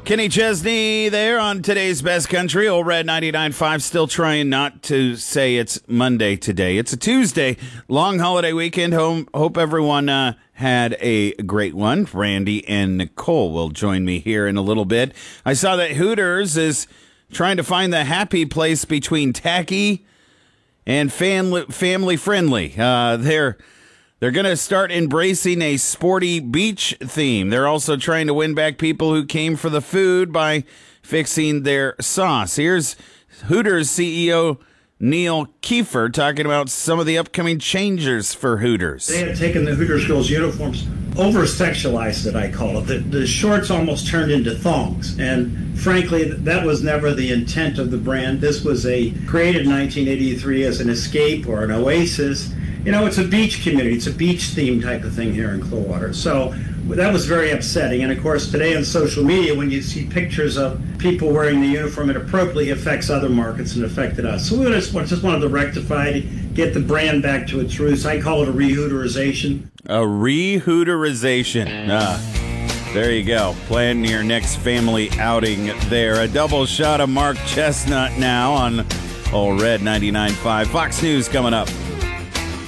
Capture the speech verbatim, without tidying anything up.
Kenny Chesney there on today's Best Country. Old Red ninety-nine point five, still trying not to say it's Monday today. It's a Tuesday, long holiday weekend. Home, hope everyone uh, had a great one. Randy and Nicole will join me here in a little bit. I saw that Hooters is trying to find the happy place between tacky and family family friendly. Uh, they're They're going to start embracing a sporty beach theme. They're also trying to win back people who came for the food by fixing their sauce. Here's Hooters C E O Neil Kiefer talking about some of the upcoming changes for Hooters. They had taken the Hooters girls' uniforms, over-sexualized it, I call it. The, the shorts almost turned into thongs. And frankly, that was never the intent of the brand. This was a created in nineteen eighty-three as an escape or an oasis. You know, it's a beach community. It's a beach theme type of thing here in Clearwater. So that was very upsetting. And of course, today on social media, when you see pictures of people wearing the uniform, it appropriately affects other markets and affected us. So we just, just wanted to rectify, get the brand back to its roots. I call it a re-Hooterization. A re-Hooterization. Ah, there you go. Plan your next family outing there. A double shot of Mark Chestnut now on Old Red ninety-nine point five. Fox News coming up.